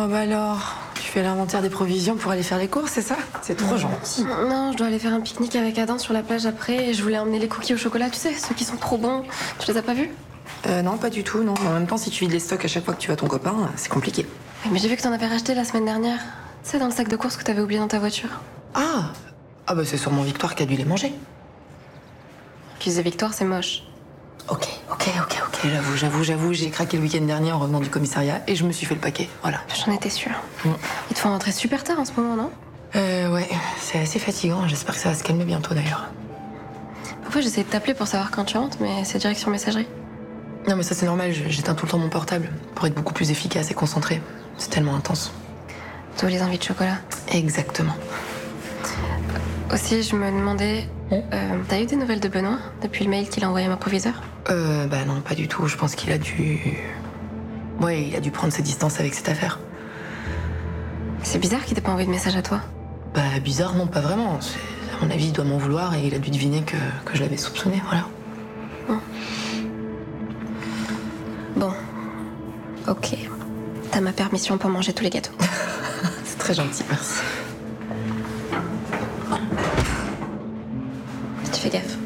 Oh bah alors, tu fais l'inventaire des provisions pour aller faire les courses, c'est ça? C'est trop gentil. Non, je dois aller faire un pique-nique avec Adam sur la plage après et je voulais emmener les cookies au chocolat, tu sais, ceux qui sont trop bons. Tu les as pas vus? Non, pas du tout, non. En même temps, si tu vides les stocks à chaque fois que tu vois ton copain, c'est compliqué. Oui, mais j'ai vu que t'en avais racheté la semaine dernière. Tu sais, dans le sac de courses que t'avais oublié dans ta voiture. Ah! Ah bah c'est sûrement Victoire qui a dû les manger. Accusé Victoire, c'est moche. Ok, j'avoue, j'ai craqué le week-end dernier en revenant du commissariat et je me suis fait le paquet, voilà. J'en étais sûre. Ils te font rentrer super tard en ce moment, non? Ouais, c'est assez fatigant, j'espère que ça va se calmer bientôt d'ailleurs. Parfois, j'essaie de t'appeler pour savoir quand tu rentres, mais c'est direction messagerie. Non mais ça c'est normal, j'éteins tout le temps mon portable pour être beaucoup plus efficace et concentré. C'est tellement intense. D'où les envies de chocolat. Exactement. Aussi, je me demandais, t'as eu des nouvelles de Benoît depuis le mail qu'il a envoyé à ma proviseur? Bah non, pas du tout. Je pense qu'il a dû... Ouais, il a dû prendre ses distances avec cette affaire. C'est bizarre qu'il t'ait pas envoyé de message à toi. Bah bizarre, non, pas vraiment. À mon avis, il doit m'en vouloir et il a dû deviner que je l'avais soupçonné, voilà. Bon. Ok. T'as ma permission pour manger tous les gâteaux. C'est très gentil, merci. Tu fais gaffe.